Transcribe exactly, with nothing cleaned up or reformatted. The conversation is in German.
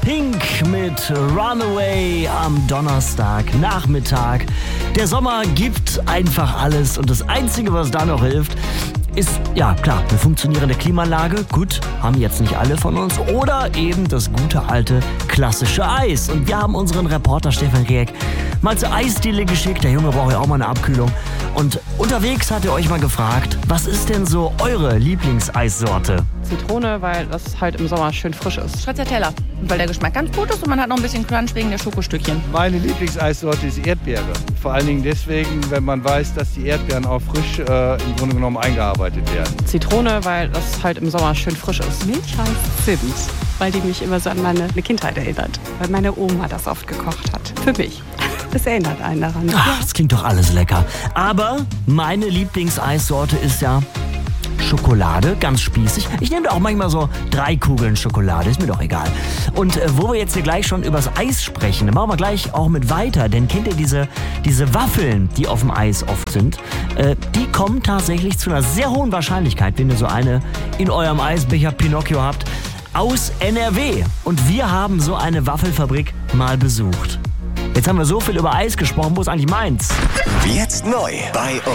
Pink mit Runaway am Donnerstagnachmittag. Der Sommer gibt einfach alles und das Einzige, was da noch hilft, ist, ja klar, eine funktionierende Klimaanlage. Gut, haben jetzt nicht alle von uns. Oder eben das gute alte klassische Eis. Und wir haben unseren Reporter Stefan Rieck mal zur Eisdiele geschickt. Der Junge braucht ja auch mal eine Abkühlung. Und unterwegs hat er euch mal gefragt, was ist denn so eure Lieblingseissorte? Zitrone, weil das halt im Sommer schön frisch ist. Stracciatella, weil der Geschmack ganz gut ist und man hat noch ein bisschen Crunch wegen der Schokostückchen. Meine Lieblingseissorte ist Erdbeere. Vor allen Dingen deswegen, wenn man weiß, dass die Erdbeeren auch frisch äh, im Grunde genommen eingearbeitet werden. Zitrone, weil das halt im Sommer schön frisch ist. Milchreis Zimt, weil die mich immer so an meine Kindheit erinnert. Weil meine Oma das oft gekocht hat. Für mich. Das erinnert einen daran. Ach, das klingt doch alles lecker. Aber meine Lieblingseissorte ist ja Schokolade, ganz spießig. Ich nehme da auch manchmal so drei Kugeln Schokolade, ist mir doch egal. Und äh, wo wir jetzt hier gleich schon übers Eis sprechen, dann machen wir gleich auch mit weiter. Denn kennt ihr diese, diese Waffeln, die auf dem Eis oft sind? Äh, die kommen tatsächlich zu einer sehr hohen Wahrscheinlichkeit, wenn ihr so eine in eurem Eisbecher Pinocchio habt, aus N R W. Und wir haben so eine Waffelfabrik mal besucht. Jetzt haben wir so viel über Eis gesprochen, wo ist eigentlich meins? Jetzt neu bei